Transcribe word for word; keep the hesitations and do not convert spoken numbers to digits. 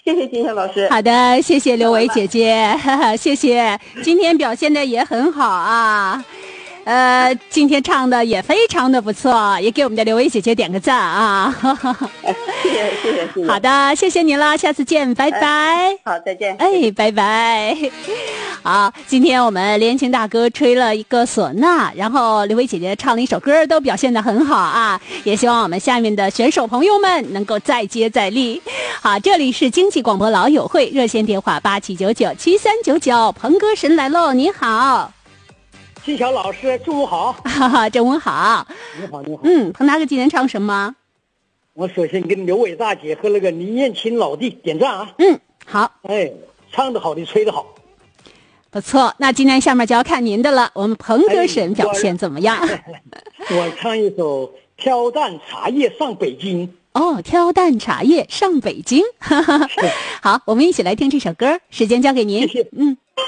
谢谢金山老师。 好的，谢谢刘伟姐姐，哈哈，谢谢，今天表现的也很好啊。呃，今天唱的也非常的不错，也给我们的刘伟姐姐点个赞啊！ 谢谢谢谢谢谢。 好的，谢谢你了，下次见，拜拜。 哎、好，再见。 哎，拜拜。好，今天我们连琴大哥吹了一个唢呐，然后刘伟姐姐唱了一首歌，都表现得很好啊！也希望我们下面的选手朋友们能够再接再厉。好，这里是经济广播老友会，热线电话八七九九七三九九，鹏歌神来喽，你好。 金晓老师，中午好。 哈哈，中午好。 你好，你好。 嗯，彭大哥今天唱什么？ 我首先跟刘伟大姐和那个倪燕琴老弟点赞啊。 嗯，好。 哎，唱得好的，吹得好， 不错。那今天下面就要看您的了，我们彭歌神表现怎么样？哎、 我, 我唱一首《挑担茶叶上北京》。 哦，挑担茶叶上北京。好，我们一起来听这首歌，时间交给您。 谢谢。 嗯。